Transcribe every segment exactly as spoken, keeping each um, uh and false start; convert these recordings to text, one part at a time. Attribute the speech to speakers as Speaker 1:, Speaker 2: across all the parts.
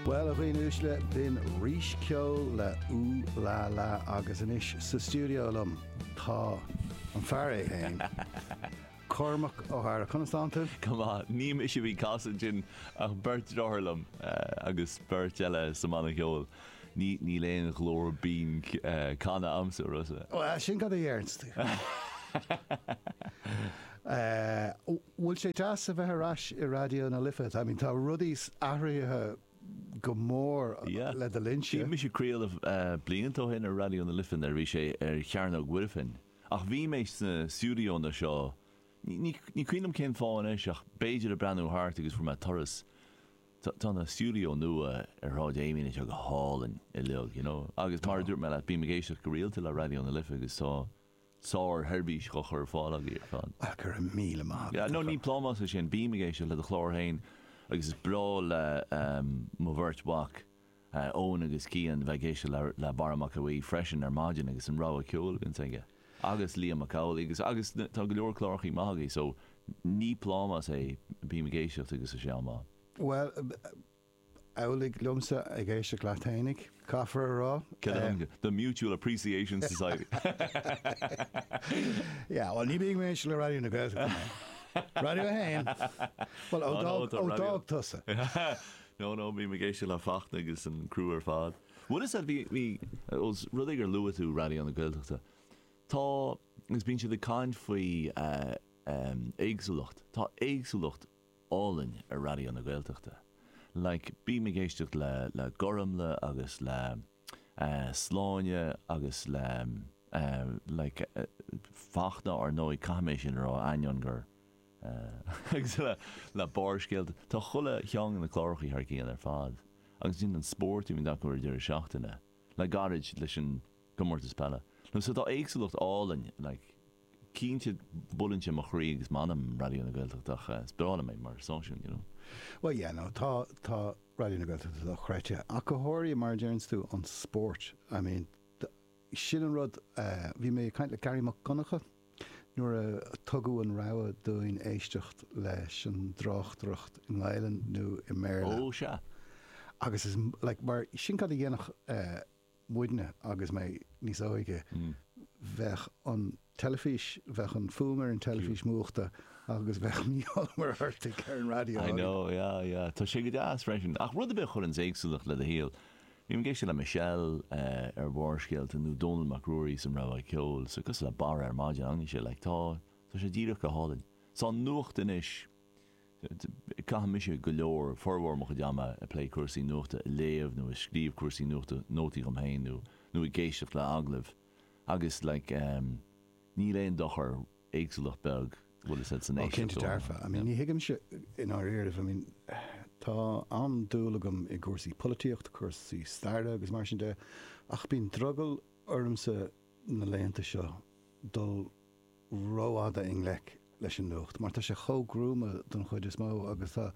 Speaker 1: Well, a bhíon úsle bin ríis ceol le ú lá lá agus inis sa studio lum tá an fear é hain. Cormac O'Hara, Constantine.
Speaker 2: Come on, ní is bhí casa gin ach Bert Dorlam agus Bert eile sa manna ceol. Ní ní léon glór bín canna amsa rosa.
Speaker 1: Well, sin gad a dhéarnst. Bhfuil sé teas a bheith arás I radio na lifet. I mean, tá rudís ahraithe go mór le de linse.
Speaker 2: Sí, mi sé críal bliantó hin ar radio na lifin ar bhí sé ar chearna ghuirfin. Ach bhí méis na studio na seo. Ní cuinnam cén fáin is ach beidir a brandú hart agus fu me toras. Tá na studio nua ar ráid éimín is go hálinn I leog, you know. Agus mar dúirt me le bí me géisteach go rialta le radio na lifa agus tá sár herbís go chur fáil a gír fan.
Speaker 1: Ach gur a míle má.
Speaker 2: Ja, no ní plámas a sin bí me géisteach le de chlár hain agus is brá le mo bhirt wach ón agus cían bheith géisteach le baramach a bhí freisin ar máidin agus an rá a ceol gan teige. Agus Liam McCaul agus agus tá go leor chlárchaí mágaí so ní plámas é bí me géisteach agus a seamá.
Speaker 1: Well, Aulig Lumsa a géisio Glatainig, Caffra Raw.
Speaker 2: Um, the Mutual Appreciation Society.
Speaker 1: Yeah, well, ní bíag méis le radio na Gaelta. Radio hain. Well, ó dog tusa.
Speaker 2: No, no, bí me géisio le facht agus an crúar fad. What is that bí os rudig ar lua tú radio na Gaelta? Tá, gus bín si de kind faoi éagsúlacht. Tá éagsúlacht álainn ar radio na Gaeltachta. Like, bí me géisteach le, le goramla agus le uh, sláine agus le uh, like, uh, fachna ar nói caiméis sin rá aion gur agus le, le bárscéalt. Tá chulle cheang na chlárchaí ar cían ar fad. Agus dín an sport I minn da gur dúir seachtainna. Le garid leis an gomórta spella. No, so tá éagsúlacht álainn, like, cínte bullintse mo chrí agus manam radio na Gaeltachtach sprála mé mar sóisiún, you know.
Speaker 1: Well, yeah, no, tá tá radio na Gaeltacht a chreite. A go háirí mar dearns tú an sport. I mean, sin an rud bhí mé caint le Gary McConaughey nuair a tugadh an rogha dúin éisteacht leis an dráchtdrocht in Ireland nó I Maryland.
Speaker 2: Oh, se.
Speaker 1: Agus is like mar sin cad a dhéanach muidne agus mé níos óige bheith an telefís bheith an fúmar an telefís múachta agus bheith míol mar hartig ar an radio.
Speaker 2: I know, yeah, yeah. Tá sé go deas freisin. Ach rud a bheith chur an éagsúlacht le a héal. Bhí me géiste le Michelle uh, ar bhárscéalt an nó Donald McRory san rá ceol, so gus le bar ar máidin angin sé, like, tá tá sé díreach go hálainn. Tá nuachta inis, Caitham mis go leor forhhar mo go deama a play cuasaí nuachta a léamh nó a scríomh cuasaí nuachta nótaí gom hain nó nó i géisteach le aglah. Agus, like, um, ní léon dochar éagsúlacht beg bhfuil is san éisiú.
Speaker 1: Cinnte darfa. I mean, ní hiigim se in our éireamh, I mean, tá an dúlagam I gcúrsaí políocht, cuasaí stairde agus mar sin de, ach bín drogel ormsa na léanta seo dul róáda in lech leis an nuacht. Mar tá sé chógrúma don chuid is mó agus tá,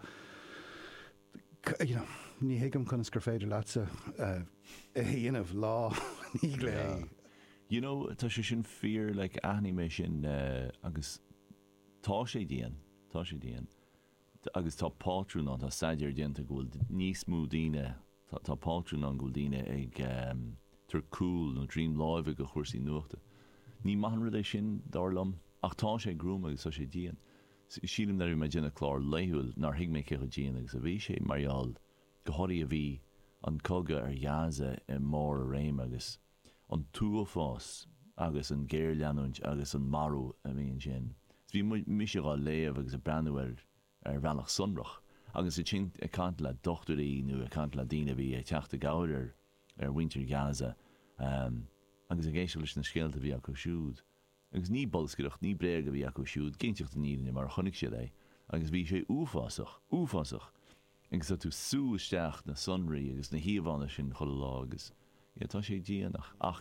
Speaker 1: you know, ní hiigim chun gur féidir lása a dhéanamh lá ní lé.
Speaker 2: You know, tá sé sin fear, like, aithní sin uh, agus tá sé díon, tá sé díon. Agus tá pátrún an tá saidir dianta gúil níos mú díine, tá pátrún an gúil díine ag um, tar cool nó dream live go chuirsaí nuachta. Ní maithan rud é sin darlam, ach tá sé grúm agus tá sé díon. Sílim na me dina chlár leiúil nar hiig mé cecha díon agus a bhí sé mariaal go háirí a bhí an coga ar jaasa I mór a réim agus an túafás agus an géirleanúint agus an marú a bhíon sin. Bhí mis gá léamh agus a breanúir ar bhealach sunrach. Agus a sin a cant le dochtarí nó a cant le dína bhí a teachta gáir ar winter Gaza. Um, agus a géisio leis na scéalta bhí acu siúd. Agus ní bolscaireacht, ní bréag a bhí acu siúd, géinteocht níine mar chonig sé é. Agus bhí sé úfásach, úfásach. Agus a tú súisteach na sunraí agus na híomhána sin chola lá agus. Ja, tá sé díanach. Ach,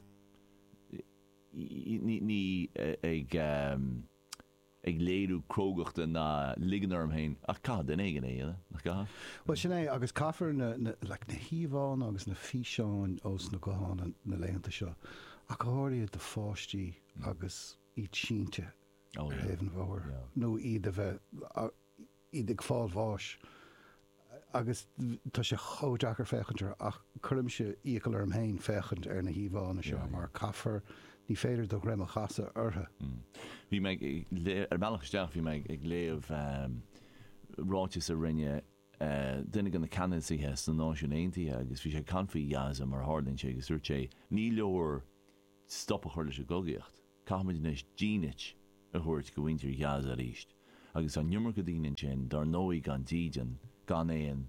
Speaker 2: ní ag ag léirú crógachta na liganarm hain ach cad den éigen é, nach gath?
Speaker 1: Well, sin é, agus caithfar na, na, like, na híomháin agus na físeáin os na gohána na léanta seo. Ach go háirí de fáistí agus iad sínte
Speaker 2: Oh, yeah.
Speaker 1: Haven bhór.
Speaker 2: Yeah.
Speaker 1: nó iad a bheith iad ag fáil bháis agus tá sé chodeachar fechantar ach chum se ícail ar am héin fechant ar na híhána seo mar caafar ní féidir do raibh a chaasa ortha.
Speaker 2: Bhí me ar bailachsteach bhí me ag léamh ráitis a rinne duine gan na Canadaithe san náisiúnaontaithe agus bhí sé canfaí jaasa mar hálinn sé agus dúirt sé ní leor stop a chuir leis a gogaíocht. Caithmuid is díanait a thuirt go bhaintear jaasa a ríist. Agus an numar go dtíanaan sin dar nóí gan dían gan éon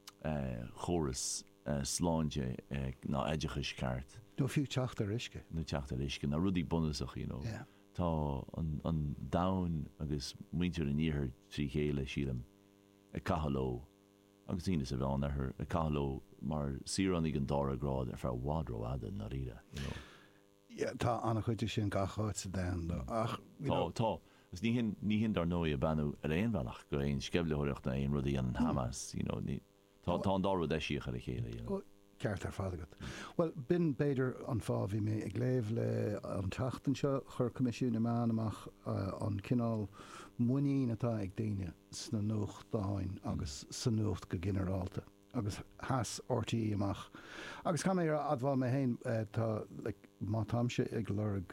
Speaker 2: chóras sláinte ná éidechas ceart.
Speaker 1: No fiú teachta risce.
Speaker 2: No teachta risce na rudí bunasach, you know.
Speaker 1: Yeah.
Speaker 2: Tá an, an dain agus muintear an íthir trí chéile sílam a cahaló agus tíine sa bheán ar a cahaló mar sirannig an dára grád ar fear wádro ada na riada, you know.
Speaker 1: Yeah, tá anna chuide sin gachaid sa dain. Ach,
Speaker 2: tá, tá. Gus ní hin ní hin dar nóí a banú ar éon bhealach go éon scebleoireachta éon rudí an Hamas, you know, ní tá tá an dára deisiach ar a chéile, you know.
Speaker 1: Ceart ar fádagat. Well, bin beidir an fá bhí mé ag léamh le an teachtain seo chur comisiún amán amach an cinál muín atá ag daine sna nuacht dáin agus san nuacht go generálta. Agus has ortaí amach. Agus cha mé ar adbháil mé héin tá má tamse ag lurg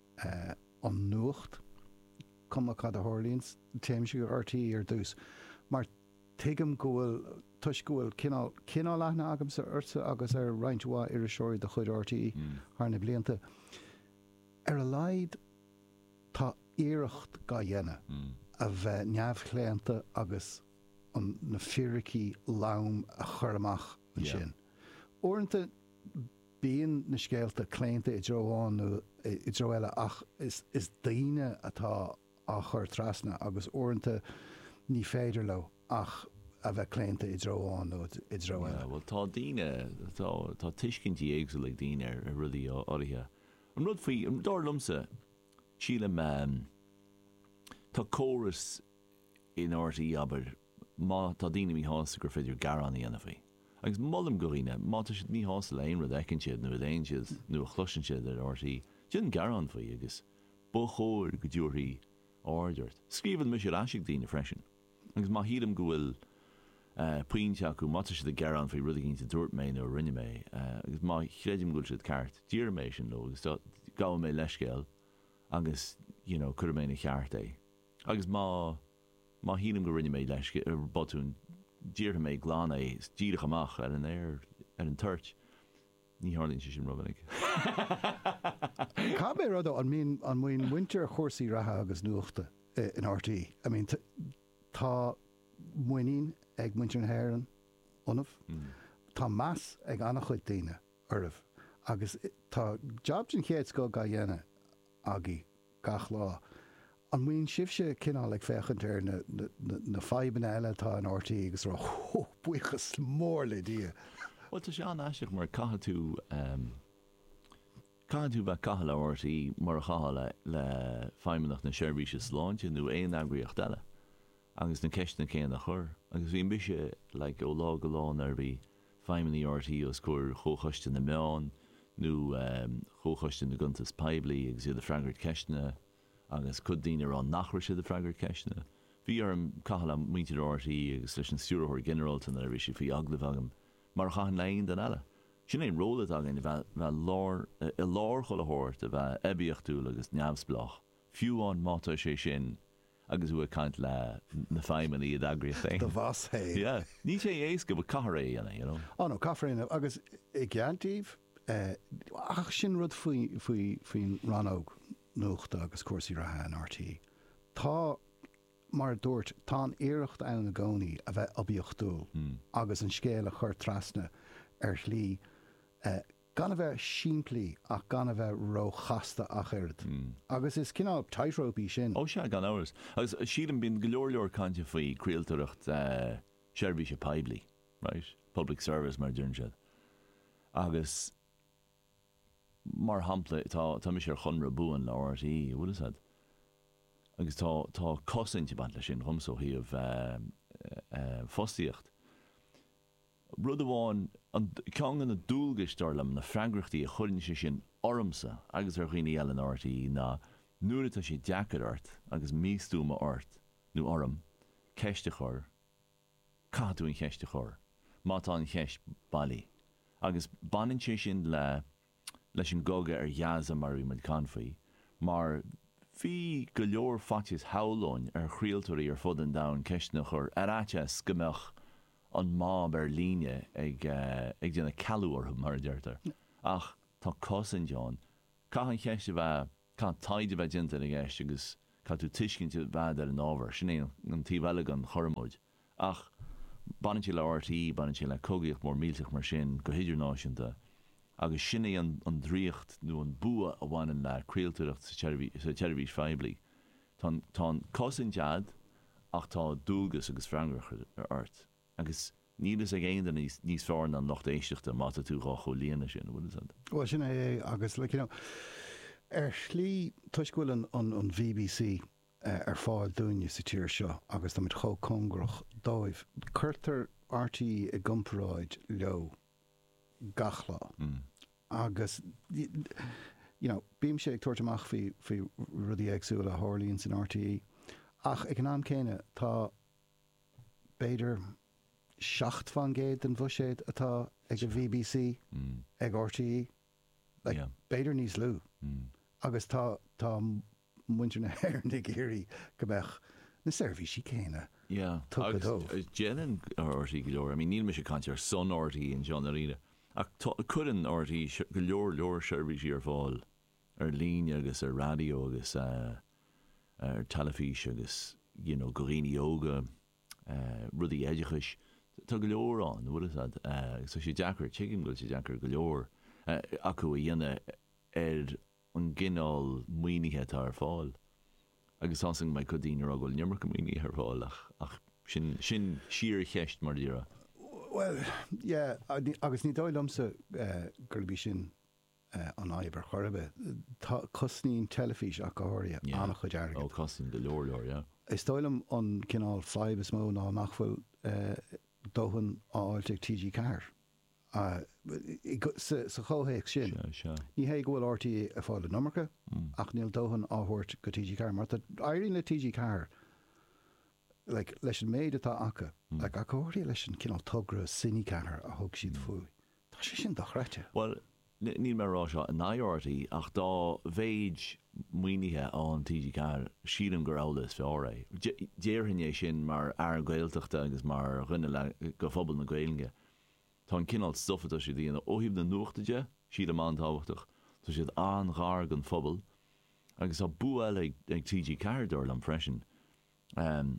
Speaker 1: an nuacht cuma cad a hálíns téimse gur ortaí ar dús. Mar tuigim gohfuil tuis gohfuil cinál cinál leithna agam sa ursa agus ar roinntmhá ar a seoir de chuid ortaí thna blianta. Ar a laid tá iirecht ga dhéine a bheith neamhchléanta agus an na fíricí lám a chur amach an sin. Uaireanta bíon na scéalta cléanta i dtroháin nó i dtro eile ach is is daoine atá a chur trasna agus uaireanta ní féidir le ach a bheith cléanta i dtroháin nó i dtro eile.
Speaker 2: Well, tá daoine tá tuiscintí éagsúil ag daoine ar rudí áirithe. An rud faoi an dár lumsa sílam tá córas in áirtaí aber má tá daoine mí hása gur féidir garaní ana faoi. Agus mollam go riine, má tá siad ní hása le aon rud ecinn siad nó aon siad nó a chluisin siad ar áirtaí. Sin garan faoi agus ba chóir go dúirí áidirt. Scríban mu siad eisiigh daoine freisin. Agus má hílam go bhfuil puinte acu má tá siad a garan faoi rud cinnte dúirt mé nó rinne mé agus má chreidim gúil siad ceart dír mé sin nó agus gá mé leiscéil agus you know, cur mé na cheart é. Agus má má hílam go rinne mé leis ar botún dír mé glán é díirech amach ar an air ar an tuirt. Ní hálíonn sé sin robanig.
Speaker 1: Cá bé rud an mín an muoin winter chósaí ratha agus nuachta in R T. I mean tá muoín ag muintear an héireannionmh. Tá meas ag annach chuid daoine ormh agus tá job sin chéad go ga dhéine agaí gach lá. An muoin sibse cinál ag fechant ar na, na, na, na faiban eile tá an R T agus rá oh, buchas mór le dia.
Speaker 2: Well, tá sé an aisteach mar caithal tú um, caithal tú bheith caithal a R T mar a chaithal le, le faimeannach na seirbhíse sláinte nó éon agriocht eile. Agus na ceistena céan a chur. Agus bhíon bise le ó lá go lán ar bhí faimeannaí R T os cuir chóchaiste na meán nó um, chóchaiste na guntas peblií agus iad a freagart ceistena agus chud daoine ar an nachir siad a freagart ceistena. Bhí ar an caithal am muintear R T agus leis an stúrthóir generalta na bhí sé faoi aglah agam mar chaithn leon den eile. Sin é róla agin bheith lár i lár cholathirt a bheith ebíochtú agus neamhsplach fiúán mátá sé sin agus bhfuil caiint le na faimeannaí a dagriacht é.
Speaker 1: Do bhas é.
Speaker 2: Yeah. Ní sé ééis go bh cathir é ana, you know.
Speaker 1: Á nó caithréine agus i gceantíh ach sin rud faoi faoi faoin ranóg nuachta agus cuasaí ratha an R T. Tá mar dúirt tá an iirecht ann na gcónaí a bheith obíochtúil agus an scéal a chur trasna ar lí gan a bheith siimplí ach gan a bheith ró chasta a chuirid. Agus is cinál tightrope sin.
Speaker 2: Ó se gan áras. Agus siad an bíon go leor leor cainte faoi críaltaireacht seirbhíse peblií, right? Public service mar dúirt siad. Agus mar hampla tá tá mis ar chunra buan le R T, bhfuil is that? Agus tá tá cosinte bant lei sin chumsó híomh uh, uh, fostíocht. Rud amháin an ceangan na dúlgaistarlam na freagrachtaí a chuirn sé sin ormsa agus ar chuoine eile an R T ná nuair atá sé deacad ort agus místúma ort nó orm ceiste chur cadúin ceiste chur má tá an cheist bailí. Agus banan sé sin le leis an goga ar jaasa mar imid canfaí, mar hí go leor fatis howlóin ar chríaltúirí ar fud an dain ceisnach ar aráte scumeach an máb ar líne ag, uh, ag déanna calúir mar deirtar. Ach tá cosan John, cá an cheiste bheith, cá taide bheith dinta ag eist agus cá tú tuiscinnte bheith ar an ábhar, sinné an tíhheile an chormóid. Ach banintí le R T E, banintí le cogaíocht mór mílteach mar sin go hiidir náisiúnta, agus sinné an, an dríocht nó an bua a bhhain le críaltúireacht sa teirbhís feibli. Tá cosan dead ach tá dúgus agus freangrach ar ort. Agus nílas ag aon níos, níos fearn an locht éisteachta mata tú gá cho líana sin, bhfuil san?
Speaker 1: Well, sin é agus, like, you know, ar slí tuisgúil an, an, an V B C uh, ar fáil dúine sa tíir seo, agus tá mit cho congrach dóibh. Curtar R T E i gcomparáid leo gachlá. Mm. Agus, you know, bím sé ag tuairteach fi, fi rudí agsúil a hálíonn san R T E. Ach, ag an am céine, tá beidir seacht fan géad an bhuiséad atá ag a V B C, mm. ag R T E. Like, yeah. Beidir níos lú. Mm. Agus tá, tá muintir na hair na géirí go bheith na servisi céine.
Speaker 2: Yeah. Agus Jenan R T E go leor. I mean, níl me sé cant ar son R T E in John Arena. Ach chudan R T E go leor leor servisi ar fáil ar líne agus ar radio agus uh, ar telefís agus, you know, goríní óga, uh, rudí éidechais. Tá go leor an, bhfuil is ad. Uh, so sé deacar, chicken goil sé deacar go leor. Uh, acu a dhéanana ar an gginál muoinithe tá ar fáil. Agus ansing mai codín ar agil nimmer go muoinithe ar fáil ach, ach sin, sin siar cheist mar díra.
Speaker 1: Well, yeah, agus ní dóil lomsa uh, gurbí sin uh, an aibar chorbe. Tá cosnín telefís a gohairja yeah. Anna chud airgad.
Speaker 2: Oh, cosnín go leor leor, yeah.
Speaker 1: Is dóilm an cinál five is mó ná nachfuil uh, dóhan áilteag T G Car. Uh, sa chóhéic sin. Ní hé gohfuil R T E a fáil nummercha, mm. ach níl dóhan áhairt go T G Car. Mar tá airíonn le T G Car, like, leis an méid atá acha, mm. like, a gohairí leis an cinál tugra sinní car a thug siad mm. fúi. Tá sé sin dochreite.
Speaker 2: Well, níl mar rá seo an áirtí ach dá bhéid muoinithe an T G Car sílam gur álas fé áré. Déirhinné sin mar ar gailteachta agus mar rinne le go phobal na gaelinge. Tá an cinál stoffa sé dtíana óhíb na nuachtaide siad am an táhachtach. Tá siad an ghar an phobal agus a bú eile ag T G Car dóir an freisin. Um,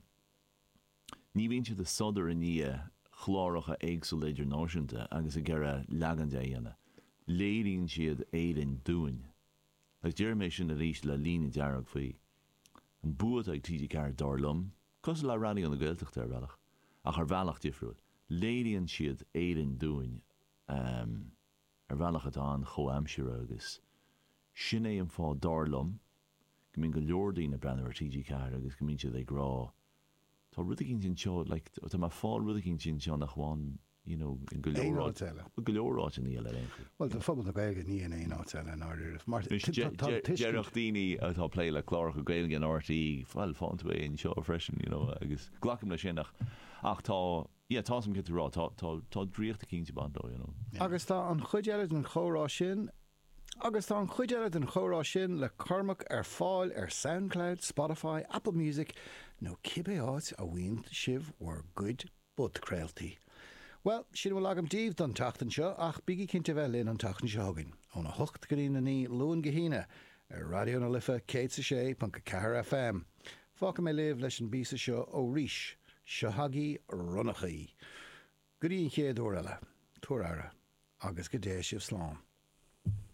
Speaker 2: ní bhíonn siad a sodar in ní chláracha éagsúil idir náisiúnta agus a gceire leaganda dhéana. Léiríonn siad éidirn dúin. Ag deir mé sin a rís le lína dearag faoi. An buad ag T G Car dárlum, cos le radio an na gailteachta ar bhealach, ach ar bhealach difriúil. Léiríonn siad éidirn dúin um, ar bhealach atá an cho amsire agus sin é an fá dárlum, go mín go leordaí na brenn ar T G Car agus go mín siad ag rá. Tá rudicín sin seo, like, tá má fáil rudicín sin seo nach bháin, you know, in go leorráid. Go leorráid in íile léinchú.
Speaker 1: Well, tá phobal na gailge ní in éon áiteile an áidir. Mar
Speaker 2: Gearach daoine atá plé le chlárach go gailge an R T E, fáil fáint é in seo freisin, you know, agus glacim le sin ach ach tá, yeah, tá sam get rá, tá tá tá dríochta cínte bandó, you know.
Speaker 1: Agus tá an chuidead an chórá sin, agus tá an chuidead an chórá sin le Cormac ar fáil ar SoundCloud, Spotify, Apple Music, nó cibé áit a bhaint sibh war good bud creaaltaí. Well, sin bhfuil agam díomh don tachtan seo ach bígí cinnte bheith linn an tachtan seo hagan. Óna hocht go na ní luan gohíine ar radio na lifa cé sa sé panca ceathair F M. Fáca mé léamh leis an bísa seo ó ríis, seothagaí runnachaí. Go dtíon chéad uair eile, tuair ara, agus go dé sibh slán.